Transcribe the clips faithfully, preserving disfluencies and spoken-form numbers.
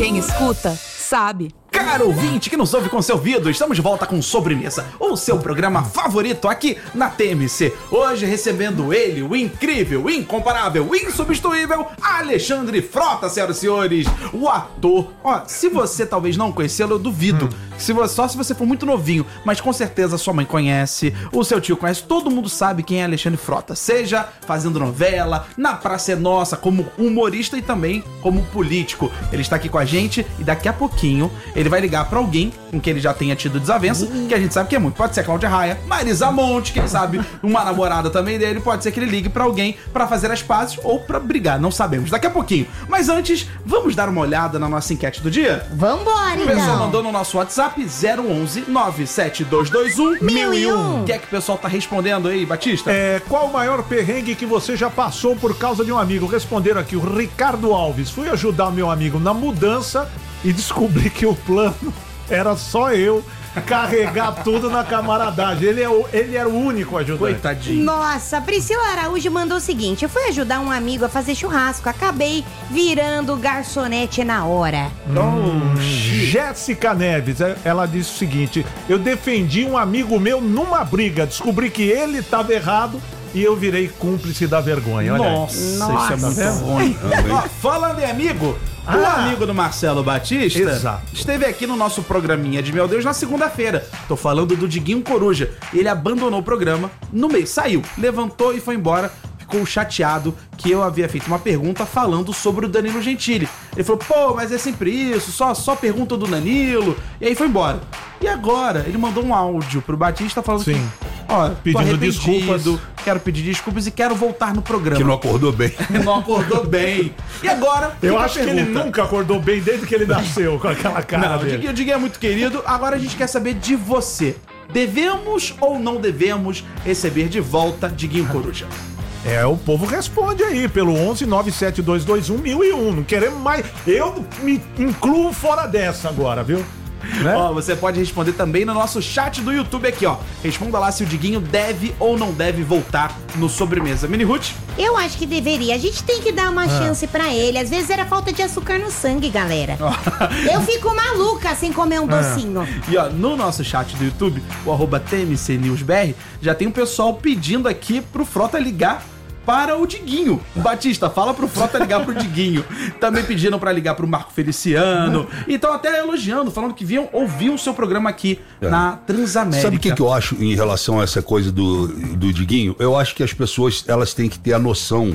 Quem escuta, sabe. Caro ouvinte que nos ouve com seu ouvido, estamos de volta com Sobremesa, o seu programa favorito aqui na T M C. Hoje recebendo ele, o incrível, incomparável, insubstituível Alexandre Frota, senhoras e senhores, o ator. Ó, se você talvez não conhecê-lo, eu duvido. Hum. Se você, só se você for muito novinho, mas com certeza sua mãe conhece, o seu tio conhece, todo mundo sabe quem é Alexandre Frota. Seja fazendo novela, na Praça é Nossa, como humorista e também como político. Ele está aqui com a gente e daqui a pouquinho ele vai ligar pra alguém com quem ele já tenha tido desavença, que a gente sabe que é muito. Pode ser a Cláudia Raia, Marisa Monte, quem sabe uma namorada também dele. Pode ser que ele ligue pra alguém pra fazer as pazes ou pra brigar, não sabemos. Daqui a pouquinho. Mas antes, vamos dar uma olhada na nossa enquete do dia? Vambora, então. O pessoal mandou no nosso WhatsApp zero onze nove sete dois dois um mil e um. O que é que o pessoal tá respondendo aí, Batista? É, qual o maior perrengue que você já passou por causa de um amigo? Responderam aqui, o Ricardo Alves. Fui ajudar meu amigo na mudança e descobri que o plano era só eu carregar tudo na camaradagem. Ele, é o, ele era o único ajudante. Coitadinho. Nossa, Priscila Araújo mandou o seguinte: eu fui ajudar um amigo a fazer churrasco, acabei virando garçonete na hora. Hum, Jéssica Neves, ela disse o seguinte: eu defendi um amigo meu numa briga, descobri que ele estava errado e eu virei cúmplice da vergonha. Olha Nossa, aí. Nossa, isso é muito ruim. Ó, falando em amigo, ah, o amigo do Marcelo Batista exato. esteve aqui no nosso programinha de Meu Deus na segunda-feira. Tô falando do Diguinho Coruja. Ele abandonou o programa no meio, saiu, levantou e foi embora. Ficou chateado que eu havia feito uma pergunta falando sobre o Danilo Gentili. Ele falou, pô, mas é sempre isso, só, só pergunta do Danilo. E aí foi embora. E agora, ele mandou um áudio pro Batista falando Sim. que... Ó, pedindo desculpas. Quero pedir desculpas e quero voltar no programa. Que não acordou bem. Não acordou bem. E agora? Eu acho que ele nunca acordou bem desde que ele nasceu com aquela cara não, dele. O Diguinho é muito querido. Agora a gente quer saber de você. Devemos ou não devemos receber de volta Diguinho Coruja? É, o povo responde aí pelo onze nove sete dois dois um mil e um. Não queremos mais. Eu me incluo fora dessa agora, viu? Né? Ó, você pode responder também no nosso chat do YouTube aqui, ó. Responda lá se o Diguinho deve ou não deve voltar no Sobremesa. Mini Ruth? Eu acho que deveria. A gente tem que dar uma ah. chance pra ele. Às vezes era falta de açúcar no sangue, galera. Eu fico maluca sem comer um ah. docinho. E ó, no nosso chat do YouTube, o arroba T M C News B R, já tem um pessoal pedindo aqui pro Frota ligar para o Diguinho. Batista, fala pro Frota ligar pro Diguinho. Também pediram pra ligar pro Marco Feliciano. E estão até elogiando, falando que viam, ouviam o seu programa aqui é. na Transamérica. Sabe o que, que eu acho em relação a essa coisa do, do Diguinho? Eu acho que as pessoas, elas têm que ter a noção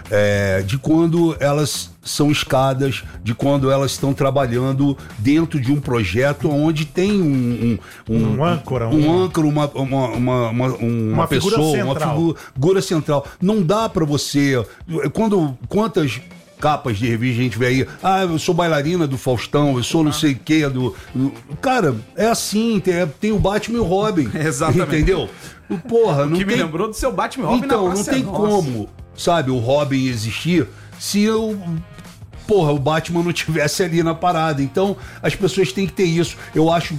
é, de quando elas são escadas, de quando elas estão trabalhando dentro de um projeto onde tem um um, um, um âncora, um, um âncora uma, uma, uma, uma, uma, uma pessoa, figura uma figura central. Não dá pra você... Quando, quantas capas de revista a gente vê aí, ah, eu sou bailarina do Faustão, eu sou não sei o que, do, do... Cara, é assim, tem, tem o Batman e o Robin. Exatamente. Entendeu? Porra, o não que tem... me lembrou do seu Batman e Robin. Então, na não tem nossa. como, sabe, o Robin existir se eu... Porra, o Batman não tivesse ali na parada. Então, as pessoas têm que ter isso. Eu acho,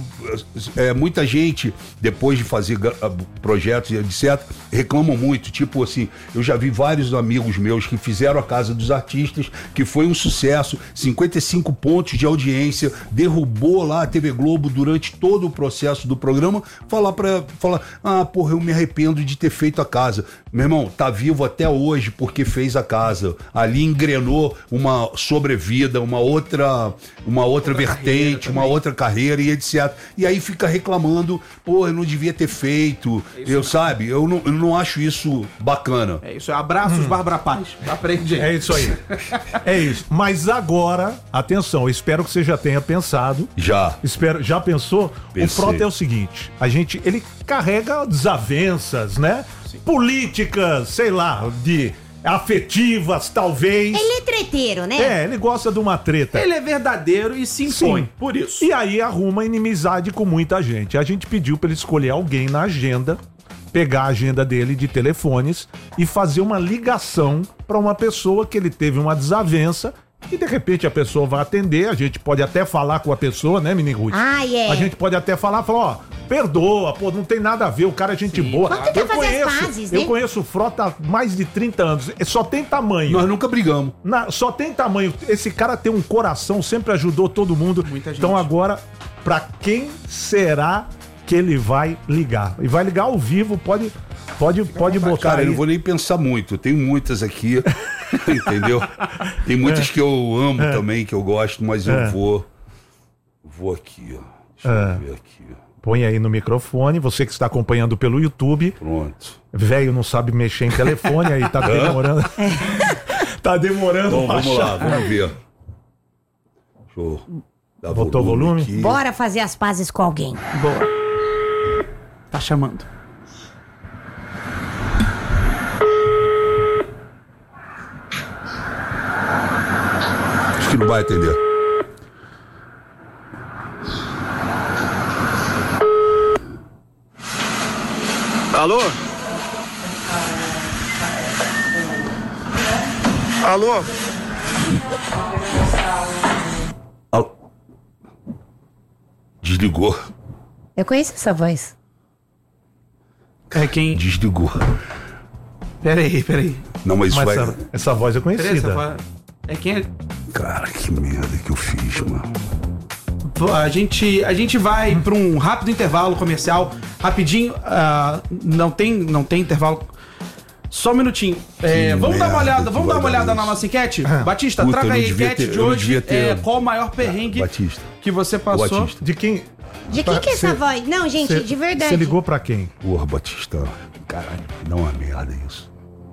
é, muita gente, depois de fazer projetos e etcétera, reclamam muito. Tipo assim, eu já vi vários amigos meus que fizeram a Casa dos Artistas, que foi um sucesso, cinquenta e cinco pontos de audiência, derrubou lá a T V Globo durante todo o processo do programa, falar pra, falar, ah, porra, eu me arrependo de ter feito a casa. Meu irmão, tá vivo até hoje porque fez a casa. Ali engrenou uma sobrevida, uma outra, uma outra, outra vertente, uma outra carreira e etcétera. E aí fica reclamando, pô, eu não devia ter feito, é eu sabe, eu não, eu não acho isso bacana. É isso, abraços, hum. Bárbara Paz, aprende aí. É isso aí, é isso. Mas agora, atenção, eu espero que você já tenha pensado. Já. Espero, já pensou? Pensei. O Frota é o seguinte, a gente, ele carrega desavenças, né? Sim. Políticas, sei lá, de... afetivas, talvez. Ele é treteiro, né? É, ele gosta de uma treta. Ele é verdadeiro e se impõe, Sim. por isso. E aí arruma inimizade com muita gente. A gente pediu pra ele escolher alguém na agenda, pegar a agenda dele de telefones e fazer uma ligação pra uma pessoa que ele teve uma desavença e de repente a pessoa vai atender, a gente pode até falar com a pessoa, né, Mini Ruth? Ah, é. A gente pode até falar, falar, ó, perdoa, pô, não tem nada a ver, o cara é gente boa. Vamos tentar Eu fazer as conheço, pazes, eu né? conheço o Frota há mais de trinta anos, só tem tamanho. Nós nunca brigamos. Na- só tem tamanho. Esse cara tem um coração, sempre ajudou todo mundo. Muita gente. Então agora, pra quem será que ele vai ligar? E vai ligar ao vivo, pode, pode, pode botar Cara, aí. eu não vou nem pensar muito. Eu tenho muitas aqui, entendeu? Tem muitas que eu amo também, que eu gosto, mas eu É. vou... Vou aqui, ó. Deixa É. eu ver aqui. Põe aí no microfone, você que está acompanhando pelo YouTube. Pronto. Velho não sabe mexer em telefone, aí tá demorando. tá demorando. Então pra vamos lá, achar. vamos ver. Deixa eu dar Botou volume? aqui. Bora fazer as pazes com alguém. Boa. Tá chamando. Acho que não vai atender. Alô? Alô? Al- Desligou. Eu conheço essa voz. É quem... Desligou. Peraí, peraí. Não, mas, Mas vai... essa, essa voz é Peraí, essa conhecida. voz- É quem é... Cara, que merda que eu fiz, mano. A gente, a gente vai para um rápido intervalo comercial, rapidinho. ah, não tem, não tem intervalo. Só um minutinho. É, Que vamos dar uma merda olhada, que vamos dar uma vai dar olhada na isso. nossa enquete. Batista, Puta, traga eu aí não a devia enquete ter- de eu não hoje. devia ter- É, qual o maior perrengue Batista. que você passou? Batista. De quem? De quem que é essa Cê- voz? Não, gente, Cê- de verdade. Você ligou pra quem? Porra, Batista. Caralho, dá uma merda isso.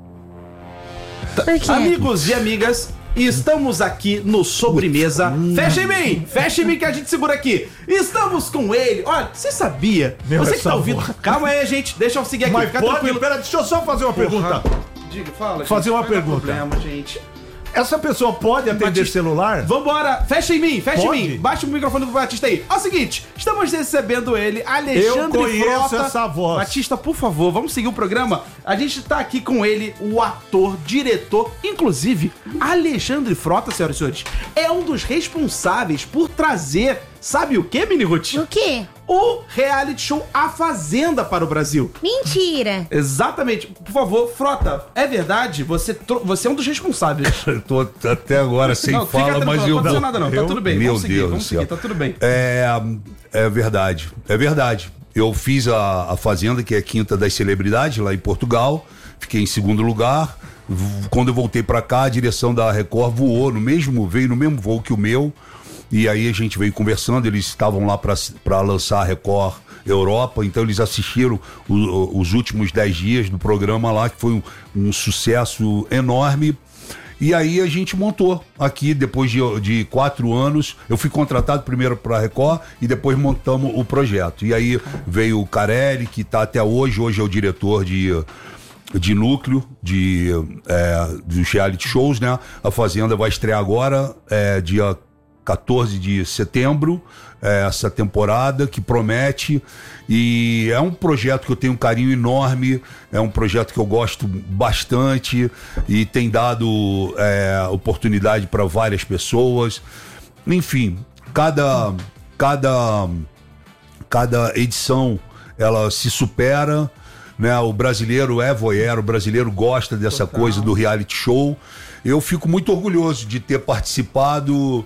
Por quê? Amigos e amigas, estamos aqui no Sobremesa. Fecha em mim! Fecha em mim que a gente segura aqui. Estamos com ele. Olha, você sabia? Meu, você que essa tá ouvindo. voz. Calma aí, gente. Deixa eu seguir aqui. Mas Fica pode, tranquilo. pera, deixa eu só fazer uma pergunta. Diga, fala. Fazer gente, uma vai dar pergunta. Problema, gente. Essa pessoa pode atender Batista. celular? Vambora, fecha em mim, fecha Pode? em mim. Baixa o microfone do Batista aí. É o seguinte, estamos recebendo ele, Alexandre Eu conheço Frota. essa voz. Batista, por favor, vamos seguir o programa. A gente tá aqui com ele, o ator, diretor, inclusive, Alexandre Frota, senhoras e senhores, é um dos responsáveis por trazer, sabe o que, Mini Ruth? O quê? O reality show A Fazenda para o Brasil. Mentira. Exatamente. Por favor, Frota, é verdade? Você, tro- você é um dos responsáveis. Eu tô até agora sem Não, fica fala, tranquilo, mas não eu aconteceu vou... nada não, tá eu- tudo bem. Meu vamos seguir, Deus vamos do seguir, céu. tá tudo bem. É, é verdade, é verdade. Eu fiz a, a Fazenda, que é a quinta das celebridades, lá em Portugal. Fiquei em segundo lugar. V- Quando eu voltei pra cá, a direção da Record voou no mesmo, veio no mesmo voo que o meu. E aí a gente veio conversando, eles estavam lá pra pra lançar a Record Europa, então eles assistiram o- o- os últimos dez dias do programa lá, que foi um, um sucesso enorme. E aí a gente montou aqui, depois de, de quatro anos, eu fui contratado primeiro para a Record e depois montamos o projeto. E aí veio o Carelli, que está até hoje, hoje é o diretor de, de núcleo de, é, dos reality shows, né? A Fazenda vai estrear agora, é, dia quatorze de setembro, é, essa temporada que promete, e é um projeto que eu tenho um carinho enorme, é um projeto que eu gosto bastante e tem dado é, oportunidade para várias pessoas. Enfim, cada, cada, cada edição ela se supera, né? O brasileiro é voyeur, o brasileiro gosta dessa coisa do reality show. Eu fico muito orgulhoso de ter participado,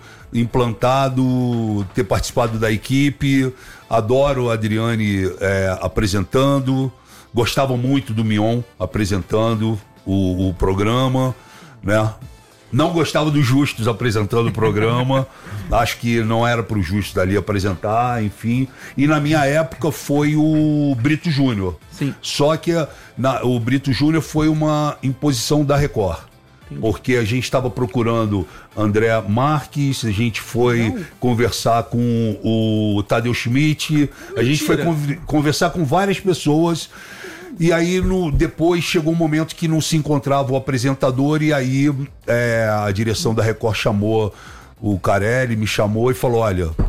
implantado, ter participado da equipe. Adoro a Adriane é, apresentando. Gostava muito do Mion apresentando o, o programa, né? Não gostava dos Justos apresentando o programa. Acho que não era para o Justos ali apresentar, enfim. E na minha época foi o Brito Júnior. Sim. Só que na- o Brito Júnior foi uma imposição da Record. Porque a gente estava procurando André Marques, a gente foi Não. conversar com o Tadeu Schmidt, a gente foi conv- conversar com várias pessoas. E aí no, depois chegou um momento que não se encontrava o apresentador, e aí é, a direção da Record chamou o Carelli, me chamou e falou: olha,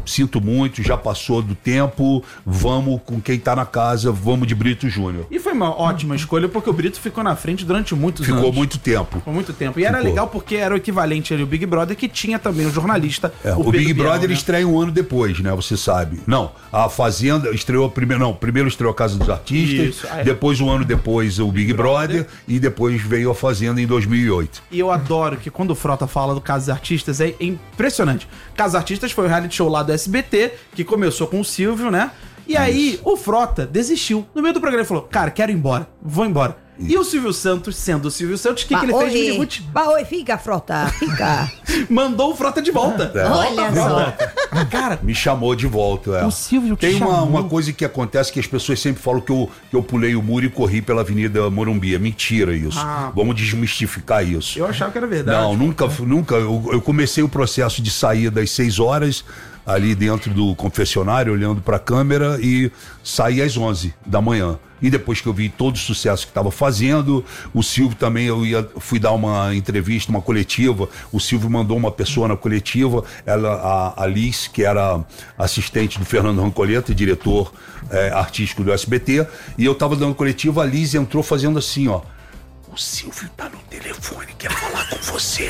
sinto muito, já passou do tempo, vamos com quem tá na casa, vamos de Brito Júnior. E foi uma ótima escolha, porque o Brito ficou na frente durante muitos Ficou anos. Ficou muito tempo. Ficou muito tempo. E era Ficou. legal porque era o equivalente ali ao Big Brother, que tinha também o jornalista. É, o Pedro Big Bial, Brother né? estreia um ano depois, né? Você sabe. Não, a Fazenda estreou primeiro. Não, primeiro estreou a Casa dos Artistas, Isso. Aí- depois, um ano depois, o Big, Big Brother, Brother. e depois veio a Fazenda em dois mil e oito. E eu adoro que quando o Frota fala do Casos Artistas, é impressionante. Casos Artistas foi o reality show lá do S B T, que começou com o Silvio, né? E aí o Frota desistiu. No meio do programa ele falou, cara, quero ir embora, vou embora. E o Silvio Santos, sendo o Silvio Santos, o que, que ele fez de Miniguti? Bah, oi, fica, Frota, fica. Mandou o Frota de volta. É. Olha só. Cara, Me chamou de volta, é. O Silvio te Tem uma, chamou. uma coisa que acontece que as pessoas sempre falam que eu, que eu pulei o muro e corri pela Avenida Morumbi. É mentira isso. Ah. Vamos desmistificar isso. eu achava que era verdade. Não, nunca, nunca. Eu, eu comecei o processo de sair das seis horas ali dentro do confessionário, olhando para a câmera, e saí às onze da manhã. E depois que eu vi todo o sucesso que estava fazendo, o Silvio também, eu ia, fui dar uma entrevista, uma coletiva, o Silvio mandou uma pessoa na coletiva, ela, a Alice, que era assistente do Fernando Rancoleta, diretor é, artístico do S B T, e eu estava dando coletiva, a Alice entrou fazendo assim, ó. O Silvio tá no telefone, quer falar com você.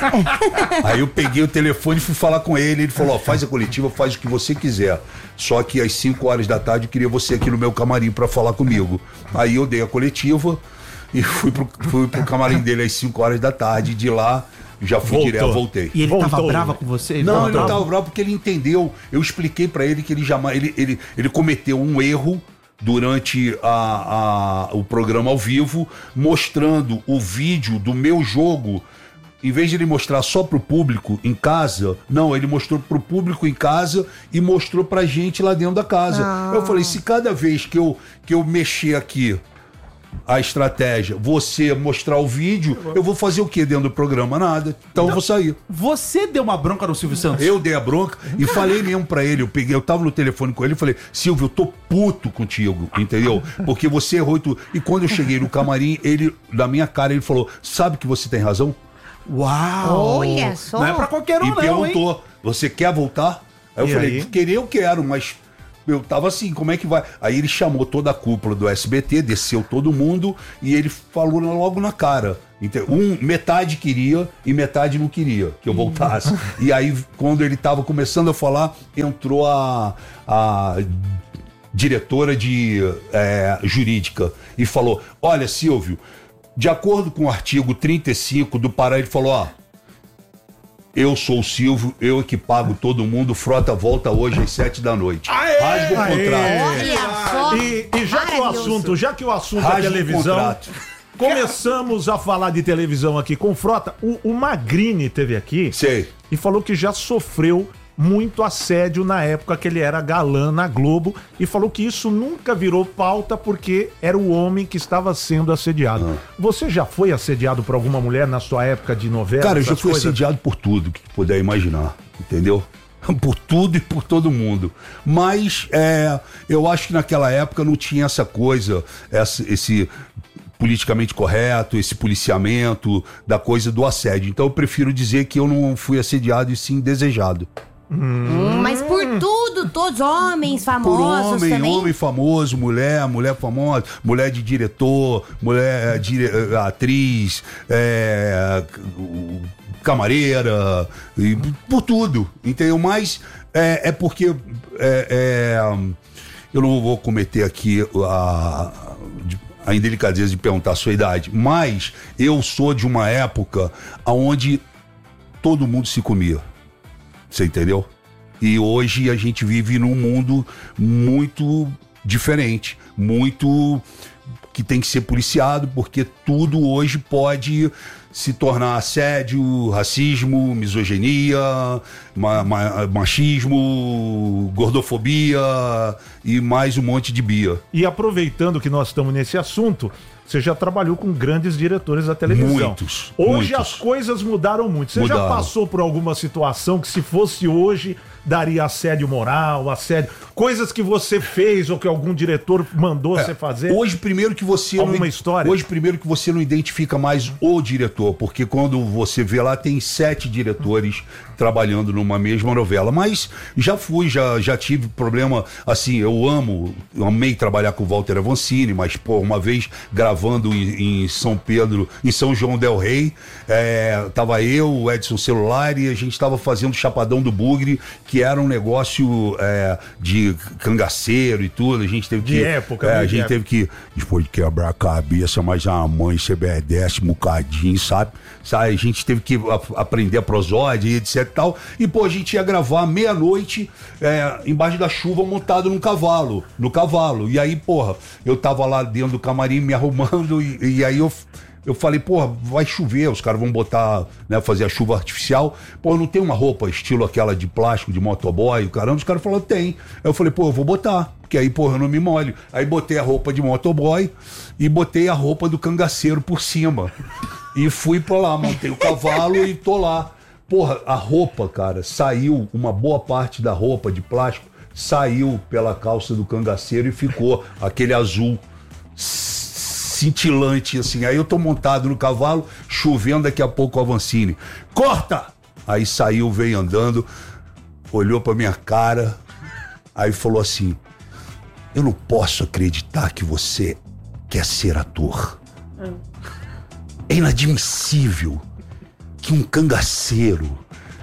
Aí eu peguei o telefone e fui falar com ele. Ele falou, ó, faz a coletiva, faz o que você quiser. Só que às cinco horas da tarde eu queria você aqui no meu camarim pra falar comigo. Aí eu dei a coletiva e fui pro, fui pro camarim dele às cinco horas da tarde. De lá, já fui Voltou. direto, voltei. E ele Voltou. tava brava com você? Não, ele não tava... tava bravo porque ele entendeu. Eu expliquei pra ele que ele jamais... Ele, ele, ele cometeu um erro durante a, a, o programa ao vivo, mostrando o vídeo do meu jogo. Em vez de ele mostrar só pro público em casa, não, ele mostrou pro público em casa e mostrou pra gente lá dentro da casa. Eu falei, se cada vez que eu, que eu mexer aqui a estratégia, você mostrar o vídeo, eu vou fazer o que dentro do programa? Nada. Então eu vou sair. Você deu uma bronca no Silvio Santos? Eu dei a bronca e falei mesmo pra ele, eu peguei, eu tava no telefone com ele e falei, Silvio, eu tô puto contigo, entendeu? Porque você errou e tudo. E quando eu cheguei no camarim, ele, na minha cara, ele falou, sabe que você tem razão? Uau! Olha só. Não é pra qualquer um, E não, perguntou, hein? você quer voltar? Aí eu E falei, aí? querer eu quero, mas eu tava assim, como é que vai? Aí ele chamou toda a cúpula do S B T, desceu todo mundo e ele falou logo na cara. Então, um, metade queria e metade não queria que eu voltasse. E aí, quando ele tava começando a falar, entrou a, a diretora de é, jurídica e falou, olha, Silvio, de acordo com o artigo trinta e cinco do Pará, ele falou, ó, eu sou o Silvio, eu é que pago todo mundo, Frota volta hoje às sete da noite. Rasga o Aê! contrato. Olha só. E, e já que o Maravilhoso. assunto, já que o assunto é Rasga o televisão, contrato. começamos a falar de televisão aqui com o Frota. O, o Magrini teve aqui Sei. e falou que já sofreu muito assédio na época que ele era galã na Globo e falou que isso nunca virou pauta porque era o homem que estava sendo assediado. Ah. Você já foi assediado por alguma mulher na sua época de novela? Cara, eu já essas fui coisas? assediado por tudo que puder imaginar, entendeu? Por tudo e por todo mundo. Mas é, eu acho que naquela época não tinha essa coisa, essa, esse politicamente correto, esse policiamento da coisa do assédio. Então eu prefiro dizer que eu não fui assediado e sim desejado. Hum, mas por tudo, todos homens Por famosos homem, também. homem famoso, mulher, mulher famosa, mulher de diretor, mulher dire, atriz, é, camareira, e por tudo, entendeu? Mas é, é porque é, é, eu não vou cometer aqui a, a indelicadeza de perguntar a sua idade, mas eu sou de uma época onde todo mundo se comia. Você entendeu? E hoje a gente vive num mundo muito diferente, muito que tem que ser policiado, porque tudo hoje pode se tornar assédio, racismo, misoginia, ma ma machismo, gordofobia e mais um monte de bia. E aproveitando que nós estamos nesse assunto, você já trabalhou com grandes diretores da televisão. Muitos, Hoje muitos. as coisas mudaram muito. Você já Mudaram. passou por alguma situação que se fosse hoje daria assédio moral, assédio, coisas que você fez ou que algum diretor mandou você fazer? Hoje primeiro que você Alguma não, história? Hoje primeiro que você não identifica mais o diretor. diretor, porque quando você vê lá, tem sete diretores trabalhando numa mesma novela. Mas já fui, já, já tive problema, assim, eu amo, eu amei trabalhar com o Walter Avancini, mas, pô, uma vez gravando em, em São Pedro, em São João del Rei, é, tava eu, o Edson Celular, e a gente tava fazendo Chapadão do Bugre, que era um negócio é, de cangaceiro e tudo, a gente teve que... De época, é, né? a gente De teve que, depois de quebrar a cabeça, mas a mãe se obedece um bocadinho, sabe? sabe? A gente teve que a, aprender a prosódia e etc e tal, e pô, a gente ia gravar meia-noite é, embaixo da chuva montado num cavalo, no cavalo, e aí, porra, eu tava lá dentro do camarim me arrumando e, e aí eu... Eu falei, porra, vai chover, os caras vão botar, né, fazer a chuva artificial. Pô, não tem uma roupa estilo aquela de plástico, de motoboy, caramba. Os caras falaram, tem. Aí eu falei, pô, eu vou botar, porque aí, porra, eu não me molho. Aí botei a roupa de motoboy e botei a roupa do cangaceiro por cima. E fui pra lá, montei o cavalo e tô lá. Porra, a roupa, cara, saiu, uma boa parte da roupa de plástico saiu pela calça do cangaceiro e ficou aquele azul cintilante, assim. Aí eu tô montado no cavalo, chovendo, daqui a pouco o Avancini. Corta! Aí saiu, veio andando, olhou pra minha cara, aí falou assim, eu não posso acreditar que você quer ser ator. É inadmissível que um cangaceiro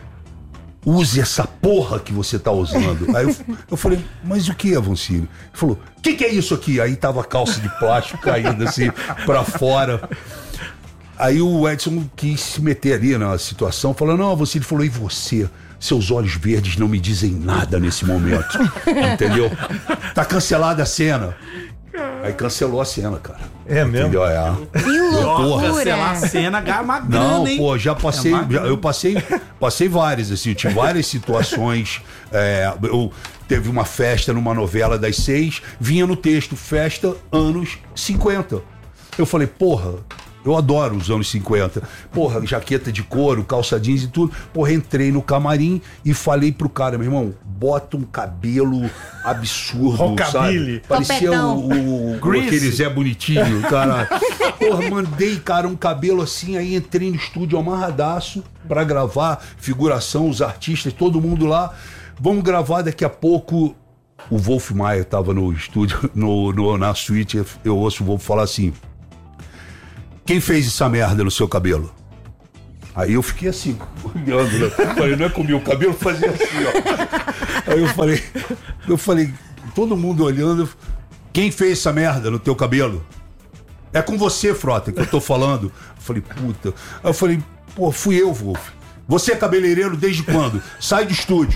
use essa porra que você tá usando. Aí eu, eu falei, mas o que, Avancini? Ele falou, o que que é isso aqui? Aí tava a calça de plástico caindo assim pra fora. Aí o Edson quis se meter ali na situação, falando, não, Avancini falou, e você? Seus olhos verdes não me dizem nada nesse momento. Entendeu? Tá cancelada a cena. Aí cancelou a cena, cara. É mesmo? Entendeu? É. Que loucura. Cancelar a cena, ganha uma grana, Não, hein? pô, já passei, É uma já- grana. eu passei, passei várias, assim, eu tive várias situações, é, eu teve uma festa numa novela das seis, vinha no texto, festa anos cinquenta. Eu falei, porra, eu adoro os anos cinquenta. Porra, jaqueta de couro, calça jeans e tudo. Porra, entrei no camarim e falei pro cara, meu irmão, bota um cabelo absurdo, Rockabilly. sabe? Parecia Topetão. o, o, Grease. aquele Zé Bonitinho, cara. Porra, mandei, cara, um cabelo assim, aí entrei no estúdio amarradaço pra gravar, figuração, os artistas, todo mundo lá. Vamos gravar daqui a pouco. O Wolf Maia tava no estúdio, no, no, na suíte, eu ouço o Wolf falar assim, quem fez essa merda no seu cabelo? Aí eu fiquei assim, olhando, né? Falei, não é comigo, o cabelo fazia assim, ó. Aí eu falei, eu falei, todo mundo olhando, quem fez essa merda no teu cabelo? É com você, Frota, que eu tô falando. Eu falei, puta. Aí eu falei, pô, fui eu, Wolf. Você é cabeleireiro desde quando? Sai do estúdio.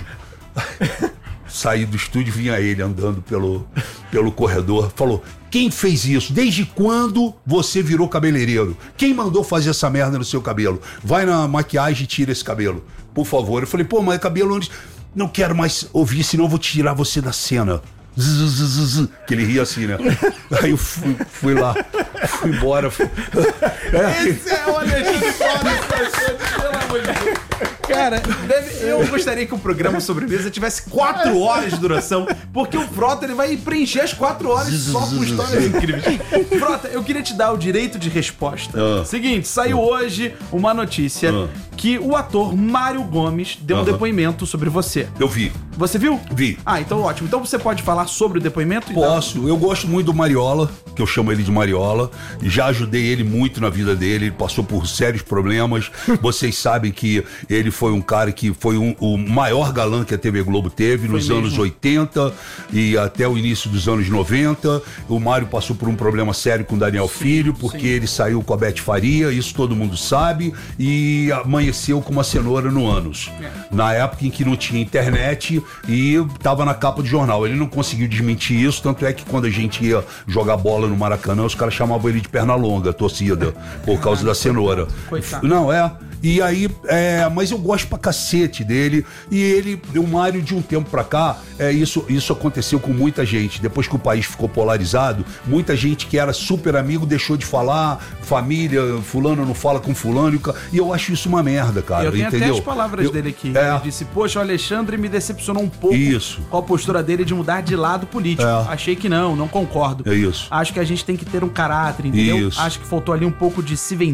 Saí do estúdio, vinha ele andando pelo, pelo corredor, falou, quem fez isso? Desde quando você virou cabeleireiro? Quem mandou fazer essa merda no seu cabelo? Vai na maquiagem e tira esse cabelo, por favor. Eu falei, pô, mas cabelo antes... Não quero mais ouvir, senão eu vou tirar você da cena. Zzz, zzz, zzz. Que ele ria assim, né? Aí eu fui, fui lá, fui embora. Fui... É, Esse é o Alexandre Frota, pelo amor de Deus. Cara, deve- eu gostaria que o programa Sobremesa tivesse quatro horas de duração, porque o Frota ele vai preencher as quatro horas só com histórias incríveis. Frota, eu queria te dar o direito de resposta. Ah. Seguinte, saiu hoje uma notícia Ah. que o ator Mário Gomes deu um Aham. depoimento sobre você. eu vi. Você viu? Vi. Ah, então ótimo. Então você pode falar sobre o depoimento? e dar- Posso, eu gosto muito do Mariola, que eu chamo ele de Mariola, já ajudei ele muito na vida dele, ele passou por sérios problemas, vocês sabem que ele foi um cara que foi um- o maior galã que a T V Globo teve nos mesmo. anos oitenta e até o início dos anos noventa, o Mário passou por um problema sério com o Daniel Filho, porque sim. ele saiu com a Beth Faria, isso todo mundo sabe, e amanheceu com uma cenoura no ânus, na época em que não tinha internet e tava na capa do jornal, ele não conseguiu desmentir isso, tanto é que quando a gente ia jogar bola no Maracanã, os caras chamavam ele de perna longa, a torcida, por causa da cenoura. Coitado. Não, é. E aí, é, mas eu gosto pra cacete dele. E ele, o Mário, de um tempo pra cá, é, isso, isso aconteceu com muita gente. Depois que o país ficou polarizado, muita gente que era super amigo deixou de falar, família, fulano não fala com fulano. E o ca- E eu acho isso uma merda, cara. Eu tenho entendeu? até as palavras Eu- dele aqui. É. Ele disse, poxa, o Alexandre me decepcionou um pouco Isso. com a postura dele de mudar de lado político. É. Achei que não, não concordo. É isso. Acho que a gente tem que ter um caráter, entendeu? Isso. Acho que faltou ali um pouco de se vender.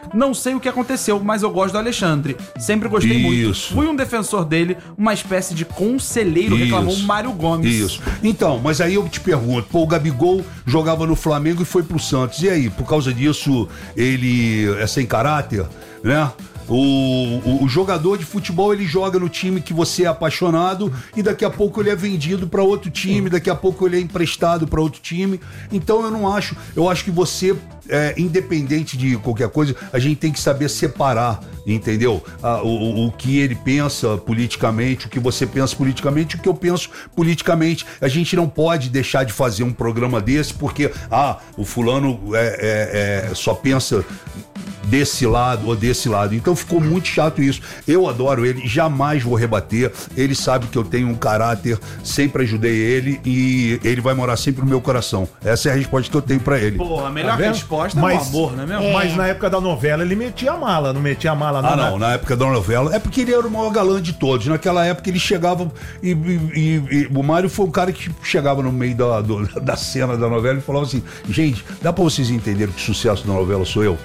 Não sei o que aconteceu, mas eu gosto do Alexandre. Sempre gostei muito. Isso. Fui um defensor dele, uma espécie de conselheiro, Isso. reclamou o Mário Gomes. Isso. Então, mas aí eu te pergunto, pô, o Gabigol jogava no Flamengo e foi pro Santos. E aí, por causa disso, ele é sem caráter, né? O, o, o jogador de futebol, ele joga no time que você é apaixonado e daqui a pouco ele é vendido para outro time, daqui a pouco ele é emprestado para outro time. Então eu não acho, eu acho que você, é, independente de qualquer coisa, a gente tem que saber separar, entendeu? Ah, o, o que ele pensa politicamente, o que você pensa politicamente, o que eu penso politicamente. A gente não pode deixar de fazer um programa desse porque, ah, o fulano é, é, é, só pensa desse lado ou desse lado. Então ficou muito chato isso. Eu adoro ele, jamais vou rebater. Ele sabe que eu tenho um caráter, sempre ajudei ele e ele vai morar sempre no meu coração. Essa é a resposta que eu tenho pra ele. Pô, a melhor Tá vendo? resposta Mas- é o amor, não é mesmo? Mas na época da novela ele metia a mala, não metia a mala Ah, não. não, na época da novela. É porque ele era o maior galã de todos. Naquela época ele chegava e, e- e- e o Mário foi um cara que chegava no meio da, do- da cena da novela e falava assim: gente, dá pra vocês entenderem que o sucesso da novela sou eu?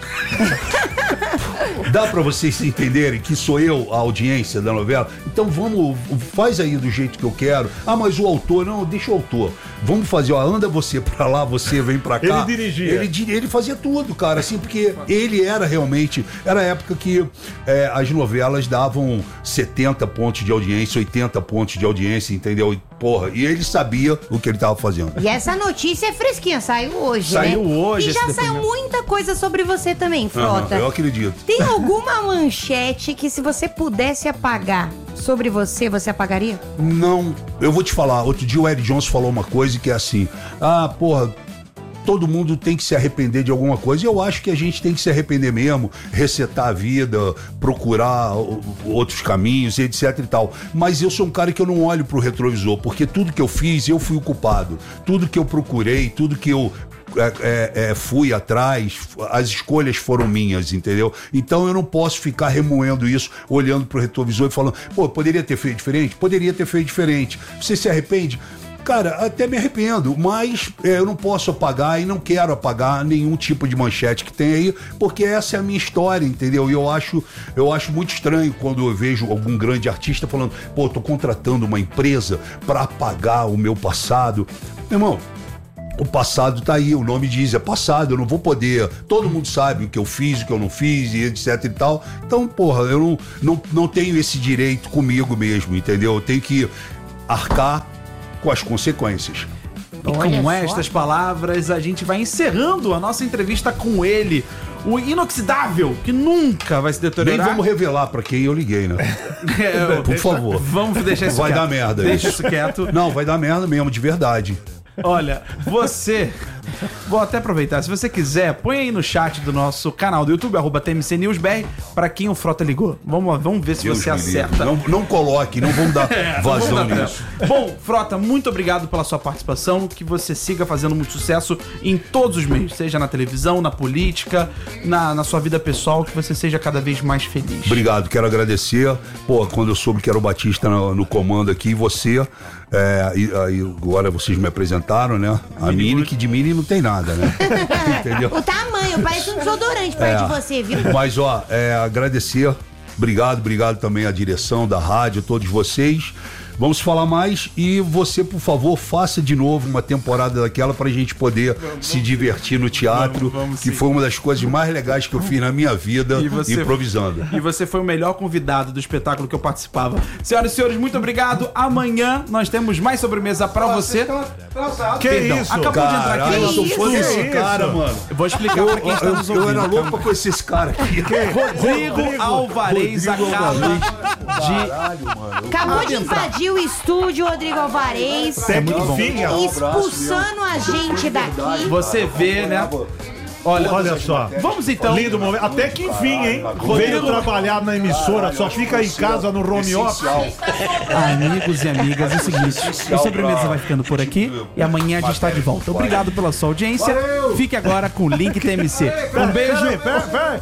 Dá pra vocês entenderem que sou eu a audiência da novela? Então vamos, faz aí do jeito que eu quero. Ah, mas o autor, não, deixa o autor. Vamos fazer, ó, anda você pra lá, você vem pra cá. Ele dirigia. Ele, di- ele fazia tudo, cara, assim, porque ele era realmente, era a época que é, as novelas davam setenta pontos de audiência, oitenta pontos de audiência, entendeu? E, porra, e ele sabia o que ele tava fazendo. E essa notícia é fresquinha, saiu hoje, Saiu né? hoje E já esse saiu depoimento. muita coisa sobre você também, Frota. Aham, eu acredito. Tem alguma manchete que se você pudesse apagar sobre você, você apagaria? Não, eu vou te falar, outro dia o Eric Johnson falou uma coisa que é assim, ah, porra, todo mundo tem que se arrepender de alguma coisa, e eu acho que a gente tem que se arrepender mesmo, resetar a vida, procurar o- outros caminhos, etc e tal. Mas eu sou um cara que eu não olho pro retrovisor, porque tudo que eu fiz, eu fui o culpado. Tudo que eu procurei, tudo que eu É, é, é, fui atrás, as escolhas foram minhas, entendeu? Então eu não posso ficar remoendo isso, olhando pro retrovisor e falando, pô, poderia ter feito diferente? Poderia ter feito diferente. Você se arrepende? Cara, até me arrependo, mas é, eu não posso apagar e não quero apagar nenhum tipo de manchete que tem aí, porque essa é a minha história, entendeu? E eu acho, eu acho muito estranho quando eu vejo algum grande artista falando, pô, tô contratando uma empresa pra apagar o meu passado. Meu irmão, o passado tá aí, o nome diz, é passado, eu não vou poder, todo mundo sabe o que eu fiz, o que eu não fiz, e etc e tal. Então, porra, eu não, não, não tenho esse direito comigo mesmo, entendeu? Eu tenho que arcar com as consequências. E Olha com só. estas palavras, a gente vai encerrando a nossa entrevista com ele, o inoxidável, que nunca vai se Nem deteriorar. vamos revelar pra quem eu liguei, né? É, Por favor. Vamos deixar isso Vai quieto. dar merda Deixa isso. isso quieto. Não, vai dar merda mesmo, de verdade. Olha, você... Vou até aproveitar, se você quiser, põe aí no chat do nosso canal do YouTube, arroba T M C News B R, pra quem o Frota ligou. Vamos lá, vamos ver se Deus você me livre. acerta. Não, não coloque, não vamos dar vazão Vamos dar nisso. tempo. Bom, Frota, muito obrigado pela sua participação, que você siga fazendo muito sucesso em todos os meios, seja na televisão, na política, na, na sua vida pessoal, que você seja cada vez mais feliz. Obrigado, quero agradecer. Pô, quando eu soube que era o Batista no, no comando aqui, você, é, e, aí agora vocês me apresentaram, né? A Mini, que de Mini não tem nada, né? Entendeu? O tamanho, parece um desodorante perto de você, viu? Mas, ó, é, agradecer. Obrigado, obrigado também à direção da rádio, todos vocês. Vamos falar mais e você, por favor, faça de novo uma temporada daquela pra gente poder vamos, se divertir no teatro, vamos, vamos, que sim. foi uma das coisas mais legais que eu fiz na minha vida, E você- improvisando. E você foi o melhor convidado do espetáculo que eu participava. Senhoras e senhores, muito obrigado. Amanhã nós temos mais sobremesa pra você. Que Perdão, isso? acabou de entrar aqui. Caralho, eu sou Que fã isso? desse Que cara, isso? mano. Eu vou explicar pra quem está Eu, nos eu ouvindo. era louco Calma. pra conhecer esse cara aqui. Rodrigo Alvarez Rodrigo acaba Alvarez. de... Caralho, mano. Acabou de invadir o estúdio, Rodrigo Alvarez. Até que enfim, ó. Expulsando a gente daqui. Você vê, né? Olha, Olha só. vamos então... Lindo momento. Até que enfim, hein? Veio trabalhar na emissora, só fica em casa no home office. Amigos e amigas, é o seguinte, o Sobremesa vai ficando por aqui e amanhã a gente está de volta. Obrigado pela sua audiência. Fique agora com o Link T M C. Um beijo. Peraí, peraí, peraí.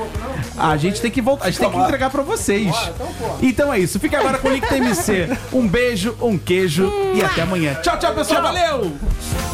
A gente tem que voltar, a gente tem que entregar pra vocês. Então é isso, fique agora com o Link T M C. Um beijo, um queijo e até amanhã. Tchau, tchau, pessoal. Valeu!